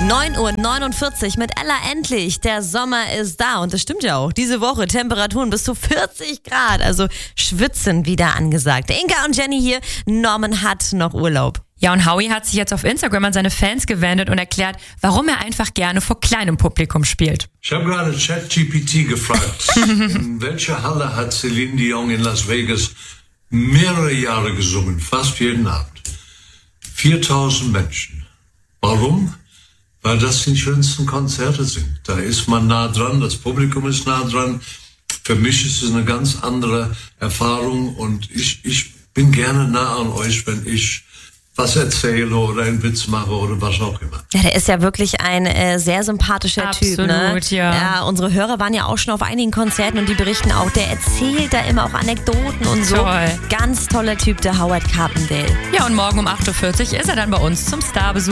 9:49 Uhr mit Ella endlich. Der Sommer ist da und das stimmt ja auch. Diese Woche Temperaturen bis zu 40 Grad, also schwitzen wieder angesagt. Inka und Jenny hier, Norman hat noch Urlaub. Ja, und Howie hat sich jetzt auf Instagram an seine Fans gewendet und erklärt, warum er einfach gerne vor kleinem Publikum spielt. Ich habe gerade ChatGPT gefragt, in welcher Halle hat Celine Dion in Las Vegas mehrere Jahre gesungen, fast jeden Abend. 4000 Menschen. Warum? Weil das die schönsten Konzerte sind. Da ist man nah dran, das Publikum ist nah dran. Für mich ist es eine ganz andere Erfahrung und ich bin gerne nah an euch, wenn ich was erzähle oder einen Witz mache oder was auch immer. Ja, der ist ja wirklich ein sehr sympathischer Typ. Absolut, ne? ja. Unsere Hörer waren ja auch schon auf einigen Konzerten und die berichten auch, der erzählt da immer auch Anekdoten und so. Toll. Ganz toller Typ, der Howard Carpendale. Ja, und morgen um 8:40 Uhr ist er dann bei uns zum Starbesuch.